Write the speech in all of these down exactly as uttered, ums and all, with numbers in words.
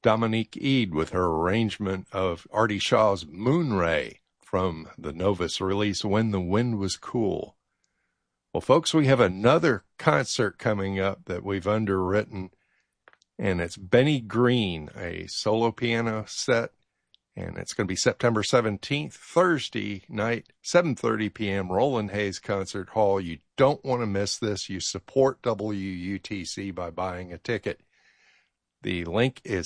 Dominique Eade with her arrangement of Artie Shaw's Moonray from the Novus release, When the Wind Was Cool. Well, folks, we have another concert coming up that we've underwritten, and it's Benny Green, a solo piano set, and it's going to be September seventeenth, Thursday night, seven thirty p.m., Roland Hayes Concert Hall. You don't want to miss this. You support W U T C by buying a ticket. The link is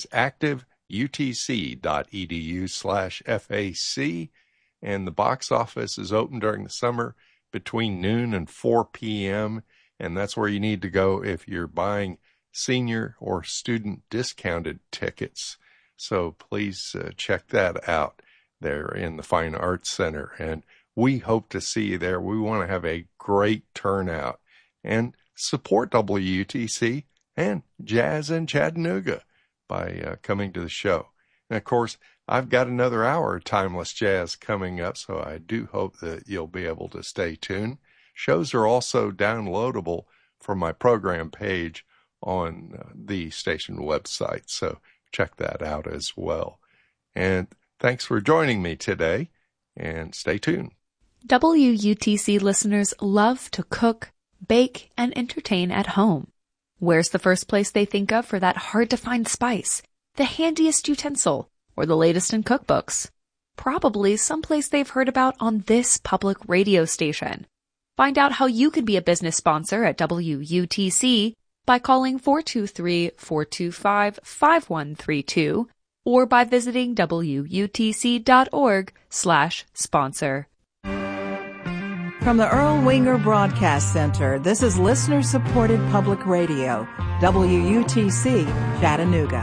activeutc.edu slash FAC, and the box office is open during the summer between noon and four p.m., and that's where you need to go if you're buying senior or student discounted tickets. So please uh, check that out there in the Fine Arts Center, and we hope to see you there. We want to have a great turnout and support W U T C and Jazz in Chattanooga by uh, coming to the show. And, of course, I've got another hour of Timeless Jazz coming up, so I do hope that you'll be able to stay tuned. Shows are also downloadable from my program page on uh, the station website, so check that out as well. And thanks for joining me today, and stay tuned. W U T C listeners love to cook, bake, and entertain at home. Where's the first place they think of for that hard-to-find spice, the handiest utensil, or the latest in cookbooks? Probably someplace they've heard about on this public radio station. Find out how you can be a business sponsor at W U T C by calling four two three, four two five, five one three two or by visiting wutc.org slash sponsor. From the Earl Winger Broadcast Center, this is listener-supported public radio, W U T C, Chattanooga.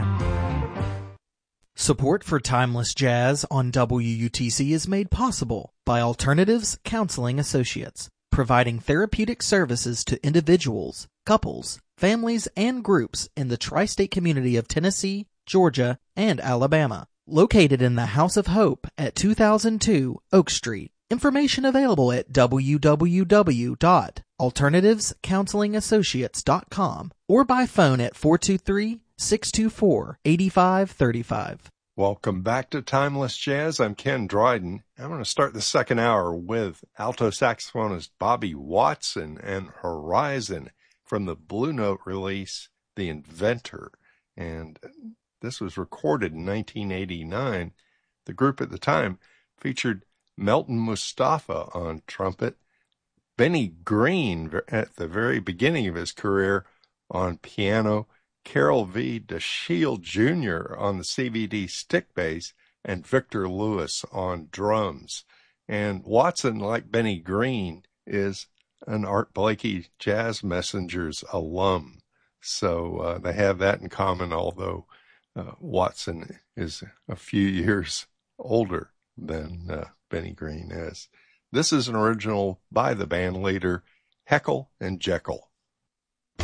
Support for Timeless Jazz on W U T C is made possible by Alternatives Counseling Associates, providing therapeutic services to individuals, couples, families, and groups in the tri-state community of Tennessee, Georgia, and Alabama. Located in the House of Hope at two thousand two Oak Street. Information available at w w w dot alternatives counseling associates dot com or by phone at four two three, six two four, eight five three five. Welcome back to Timeless Jazz. I'm Ken Dryden. I'm going to start the second hour with alto saxophonist Bobby Watson and Horizon from the Blue Note release, The Inventor. And this was recorded in nineteen eighty-nine. The group at the time featured Melton Mustafa on trumpet, Benny Green at the very beginning of his career on piano, Carol V. DeShield Junior on the C V D stick bass, and Victor Lewis on drums. And Watson, like Benny Green, is an Art Blakey Jazz Messengers alum. So uh, they have that in common, although uh, Watson is a few years older than uh, Benny Green is. This is an original by the band leader Heckle and Jekyll.